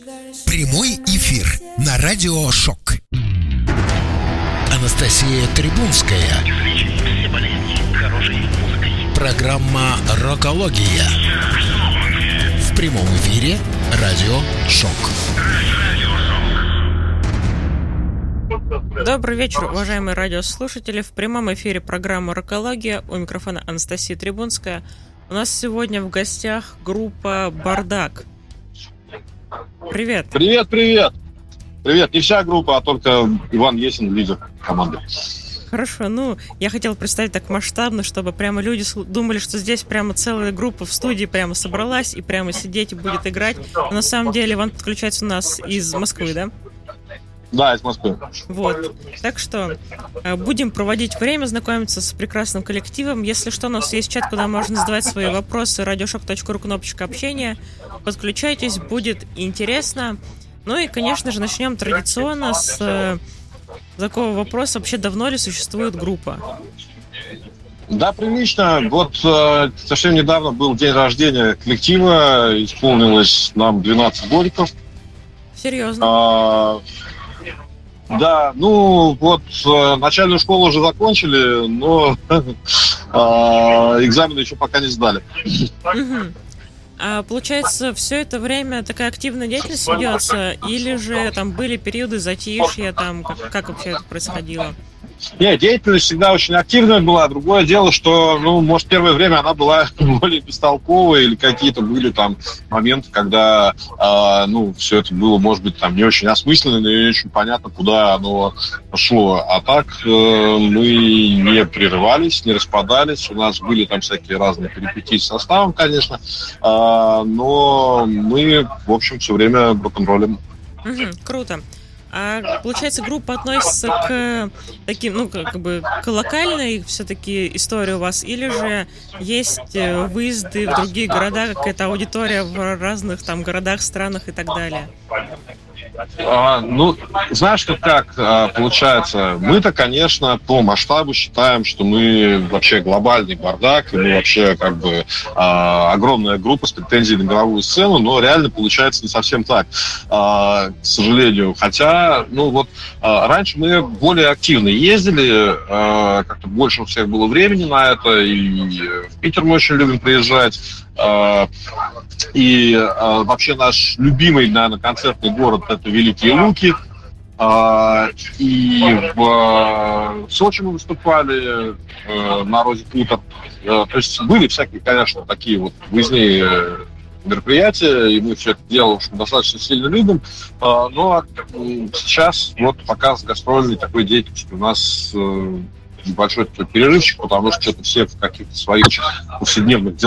Прямой эфир на Радио Шок. Анастасия Трибунская. Программа «Рокология». В прямом эфире Радио Шок. Добрый вечер, уважаемые радиослушатели. В прямом эфире программа «Рокология». У микрофона Анастасия Трибунская. У нас сегодня в гостях группа «Бардак». Привет. Привет. Привет, не вся группа, а только Иван Есин, лидер команды. Хорошо, я хотел представить так масштабно, чтобы прямо люди думали, что здесь прямо целая группа в студии прямо собралась и прямо сидеть и будет играть. Но на самом деле Иван подключается у нас из Москвы, да? Да, из Москвы. Вот. Так что будем проводить время, знакомиться с прекрасным коллективом. Если что, у нас есть чат, куда можно задавать свои вопросы. Radioshok.ru, кнопочка общения. Подключайтесь, будет интересно. Ну и, конечно же, начнем традиционно с такого вопроса. Вообще, давно ли существует группа? Да, прилично. Вот совсем недавно был день рождения коллектива. Исполнилось нам 12 годиков. Серьезно? Да, начальную школу уже закончили, но экзамены еще пока не сдали. А получается, все это время такая активная деятельность ведется, или же там были периоды затишья, там как вообще это происходило? Нет, деятельность всегда очень активная была. Другое дело, что, может, первое время она была более бестолковая, или какие-то были там моменты, когда, все это было, может быть, там не очень осмысленно, и не очень понятно, куда оно шло. А так мы не прерывались, не распадались. У нас были там всякие разные перипетии с составом, конечно, но мы, в общем, все время рок-н-роллем. Круто. А получается, группа относится к таким, к локальной все-таки истории у вас, или же есть выезды в другие города, какая-то аудитория в разных там городах, странах и так далее? Знаешь, как получается? Мы-то, конечно, по масштабу считаем, что мы вообще глобальный бардак, и мы вообще огромная группа с претензией на мировую сцену, но реально получается не совсем так, к сожалению. Хотя, раньше мы более активно ездили, как-то больше у всех было времени на это, и в Питер мы очень любим приезжать. И вообще наш любимый, наверное, концертный город — это Великие Луки. И в Сочи мы выступали на Розе Хутор. То есть были всякие, конечно, такие вот выездные мероприятия, и мы все это дело достаточно сильно любим. Но сейчас пока с гастрольной такой деятельностью у нас небольшой такой перерывчик, потому что все в каких-то своих повседневных делах